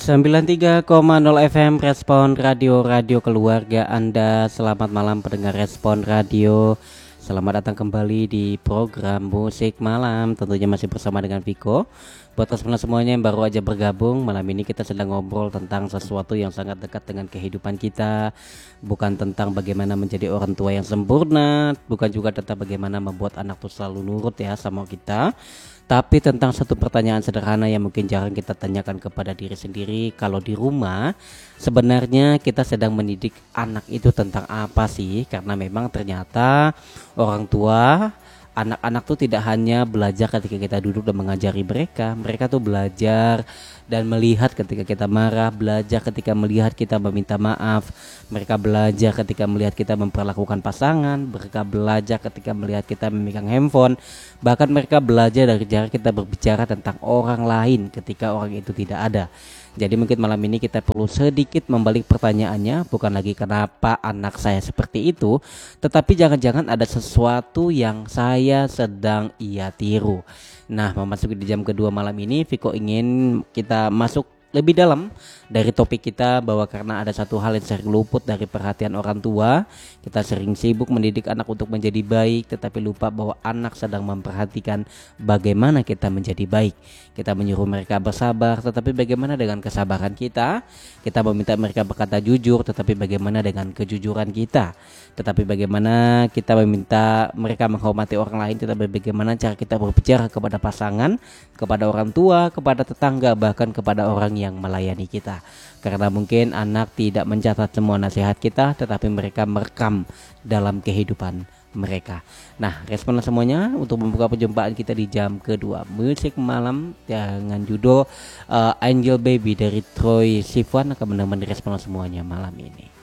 93,0 FM Respon Radio, radio keluarga Anda. Selamat malam pendengar Respon Radio. Selamat datang kembali di program Musik Malam. Tentunya masih bersama dengan Viko. Buat teman semuanya yang baru aja bergabung, malam ini kita sedang ngobrol tentang sesuatu yang sangat dekat dengan kehidupan kita. Bukan tentang bagaimana menjadi orang tua yang sempurna, bukan juga tentang bagaimana membuat anak tuh selalu nurut ya sama kita, tapi tentang satu pertanyaan sederhana yang mungkin jarang kita tanyakan kepada diri sendiri. Kalau di rumah, sebenarnya kita sedang mendidik anak itu tentang apa sih? Karena memang ternyata orang tua, anak-anak tuh tidak hanya belajar ketika kita duduk dan mengajari mereka. Mereka tuh belajar dan melihat ketika kita marah, belajar ketika melihat kita meminta maaf. Mereka belajar ketika melihat kita memperlakukan pasangan. Mereka belajar ketika melihat kita memegang handphone. Bahkan mereka belajar dari cara kita berbicara tentang orang lain ketika orang itu tidak ada. Jadi mungkin malam ini kita perlu sedikit membalik pertanyaannya. Bukan lagi kenapa anak saya seperti itu, tetapi jangan-jangan ada sesuatu yang saya sedang ia tiru. Nah, memasuki di jam kedua malam ini, Viko ingin kita masuk lebih dalam dari topik kita, bahwa karena ada satu hal yang sering luput dari perhatian orang tua. Kita sering sibuk mendidik anak untuk menjadi baik, tetapi lupa bahwa anak sedang memperhatikan bagaimana kita menjadi baik. Kita menyuruh mereka bersabar, tetapi bagaimana dengan kesabaran kita? Kita meminta mereka berkata jujur, tetapi bagaimana dengan kejujuran kita? Tetapi bagaimana kita meminta mereka menghormati orang lain, tetapi bagaimana cara kita berbicara kepada pasangan, kepada orang tua, kepada tetangga, bahkan kepada orang yang melayani kita. Karena mungkin anak tidak mencatat semua nasihat kita, tetapi mereka merekam dalam kehidupan mereka. Nah, responlah semuanya untuk membuka perjumpaan kita di jam kedua Musik Malam dengan judul Angel Baby dari Troye Sivan. Akan menemani responlah semuanya malam ini.